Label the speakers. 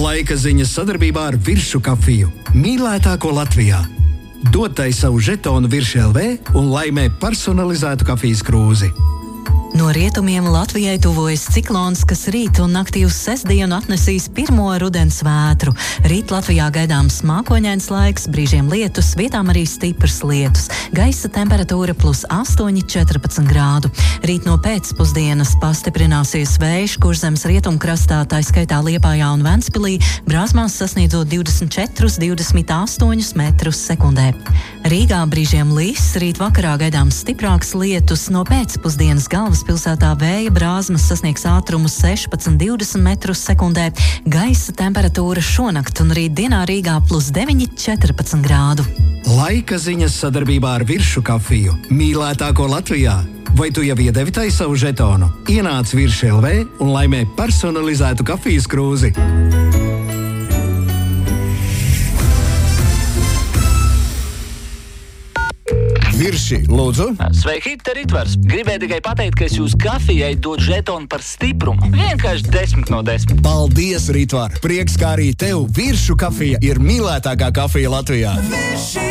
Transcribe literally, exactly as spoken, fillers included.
Speaker 1: Laika ziņas sadarbībā ar Viršu kafiju. Mīlētāko Latvijā. Dod tai savu žetonu Virši L V un laimē personalizētu kafijas krūzi.
Speaker 2: No rietumiem Latvijai tuvojas ciklons, kas rīt un naktī uz sestdienu atnesīs pirmo rudens vētru. Rīt Latvijā gaidāms mākoņains laiks, brīžiem lietus, vietām arī stiprs lietus. Gaisa temperatūra plus astoņi četrpadsmit grādu. Rīt no pēcpusdienas pastiprināsies vējš, kurš zemes rietumkrastā, tā skaitā Liepājā un Ventspilī, brāzmās sasniedzot divdesmit četrus līdz divdesmit astoņus metrus sekundē. Rīgā brīžiem lis, rīt vakarā gaidāms stiprāks lietus, no pēcpusdienas galvaspilsētā vēja brāzmas sasniegs ātrumu sešpadsmit līdz divdesmit metrus sekundē, gaisa temperatūra šonakt un rīt dienā Rīgā plus deviņi četrpadsmit grādu.
Speaker 1: Laika ziņas sadarbībā ar Viršu kafiju. Mīlētāko Latvijā. Vai tu jau iedevi tai savu žetonu? Ienāc Virši L V un laimē personalizētu kafijas krūzi.
Speaker 3: Virši, lūdzu.
Speaker 4: Sveiki, te Ritvars. Gribēju tikai pateikt, ka es jūs kafijai dodu žetonu par stiprumu. Vienkārši desmit no desmit.
Speaker 3: Paldies, Ritvar. Prieks, kā arī tev Viršu kafija ir mīlētākā kafija Latvijā.
Speaker 5: Virši!